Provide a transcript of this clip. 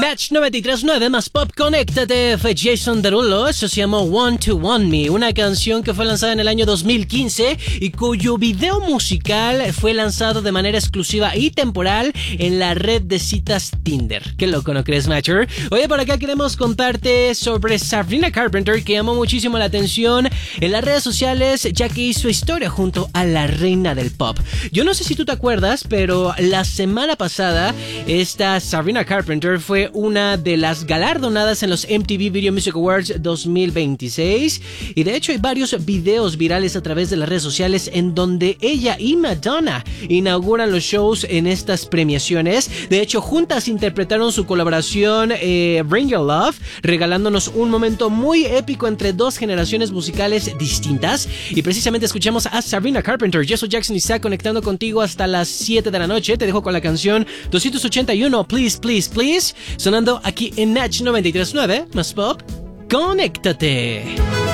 Match 93.9 más Pop, conéctate, fue Jason Derulo. Eso se llamó Want to Want Me, una canción que fue lanzada en el año 2015 y cuyo video musical fue lanzado de manera exclusiva y temporal en la red de citas Tinder. Qué loco, ¿no crees, Matcher? Oye, por acá queremos contarte sobre Sabrina Carpenter, que llamó muchísimo la atención en las redes sociales, ya que hizo historia junto a la reina del pop. Yo no sé si tú te acuerdas, pero la semana pasada esta Sabrina Carpenter fue una de las galardonadas en los MTV Video Music Awards 2026, y de hecho hay varios videos virales a través de las redes sociales en donde ella y Madonna inauguran los shows en estas premiaciones. De hecho, juntas interpretaron su colaboración Bring Your Love, regalándonos un momento muy épico entre dos generaciones musicales distintas. Y precisamente escuchamos a Sabrina Carpenter. Yo soy Jackson Isaac, conectando contigo hasta las 7 de la noche. Te dejo con la canción 281, Please, Please, Please, sonando aquí en Match 93.9 más Pop. ¡Conéctate!